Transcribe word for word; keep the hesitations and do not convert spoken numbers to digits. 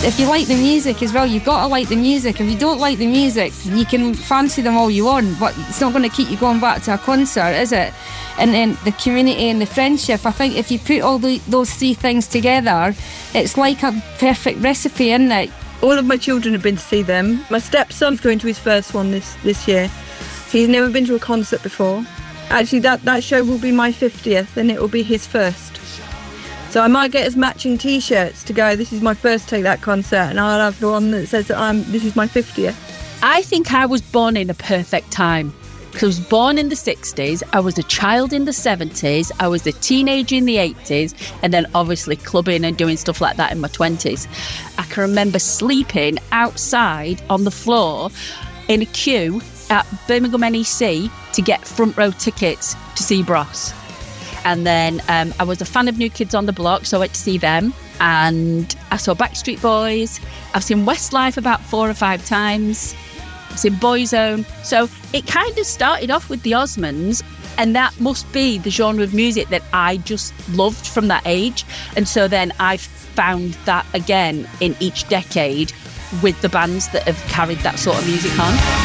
if you like the music as well, you've got to like the music. If you don't like the music, you can fancy them all you want, but it's not going to keep you going back to a concert, is it? And then the community and the friendship, I think if you put all the, those three things together, it's like a perfect recipe, isn't it? All of my children have been to see them. My stepson's going to his first one this, this year. He's never been to a concert before. Actually, that, that show will be my fiftieth, and it will be his first. So I might get us matching T-shirts to go, this is my first Take That concert, and I'll have the one that says that I'm, this is my fiftieth. I think I was born in a perfect time. I was born in the sixties, I was a child in the seventies, I was a teenager in the eighties, and then obviously clubbing and doing stuff like that in my twenties. I can remember sleeping outside on the floor in a queue at Birmingham N E C to get front row tickets to see Bros. And then um, I was a fan of New Kids on the Block, so I went to see them. And I saw Backstreet Boys. I've seen Westlife about four or five times. I've seen Boyzone. So it kind of started off with the Osmonds, and that must be the genre of music that I just loved from that age. And so then I've found that again in each decade with the bands that have carried that sort of music on.